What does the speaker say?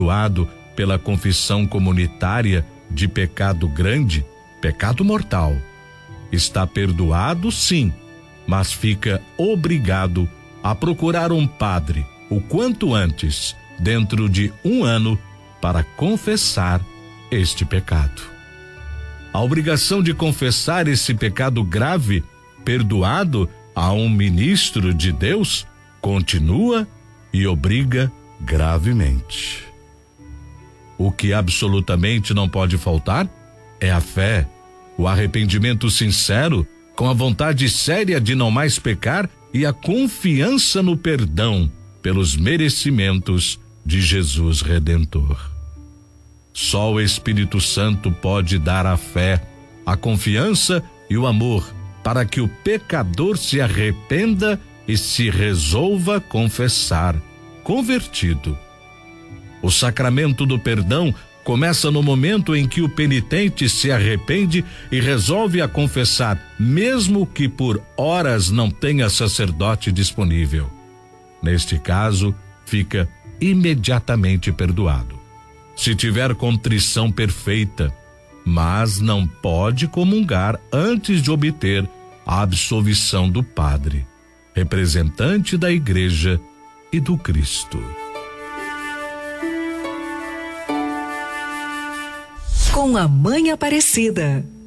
perdoado pela confissão comunitária de pecado grande, pecado mortal. Está perdoado, sim, mas fica obrigado a procurar um padre o quanto antes, dentro de 1 ano, para confessar este pecado. A obrigação de confessar esse pecado grave, perdoado a um ministro de Deus, continua e obriga gravemente. O que absolutamente não pode faltar é a fé, o arrependimento sincero, com a vontade séria de não mais pecar e a confiança no perdão pelos merecimentos de Jesus Redentor. Só o Espírito Santo pode dar a fé, a confiança e o amor para que o pecador se arrependa e se resolva confessar, convertido. O sacramento do perdão começa no momento em que o penitente se arrepende e resolve a confessar, mesmo que por horas não tenha sacerdote disponível. Neste caso, fica imediatamente perdoado, se tiver contrição perfeita, mas não pode comungar antes de obter a absolvição do padre, representante da Igreja e do Cristo. Com a Mãe Aparecida.